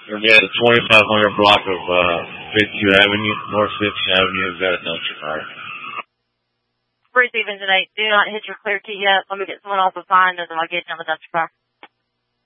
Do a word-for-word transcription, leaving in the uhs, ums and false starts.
We're at the twenty-five hundred block of uh, fiftieth Avenue, North fiftieth Avenue. We've got a dumpster fire. Three Stevens and eight. Do not hit your clear key yet. Let me get someone off the sign, and then I'll get you on the dumpster fire.